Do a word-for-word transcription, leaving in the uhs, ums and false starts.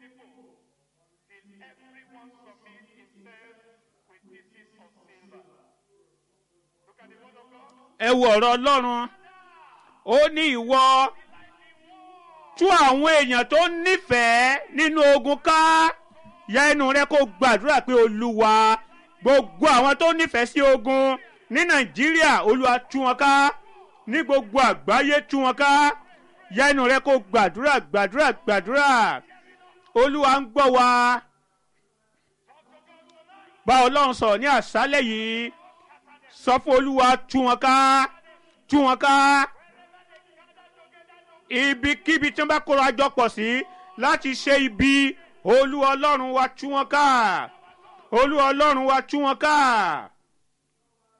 ẹ wo ọ̀rọ̀ Ọlọ́run, ó ní ìwọ tú àwọn èèyàn tó nífẹ̀ẹ́ nínú ogun ká. Ya ẹnu rẹ kó gbàdúrà pé Olúwa, gbogbo àwọn tó nífẹ̀ẹ́ sí ogun ní Nàìjíríà, Olúwa tú wọn ká, ní gbogbo àgbáyé tú wọn ká. Ya ẹnu rẹ kó gbàdúrà gbàdúrà gbàdúrà. Olúwa ń gbọ́ wa. Bá Ọlọ́run sọ̀rọ̀ ní àṣálẹ́ yìí, sọ fún Olúwa, tú wọn ká, tú wọn ká. Ibikíbi tí wọ́n bá kóra jọ pọ̀ sí láti ṣe ibi, Olúwa Ọlọ́run wa tú wọn ká. Olúwa Ọlọ́run wa tú wọn ká.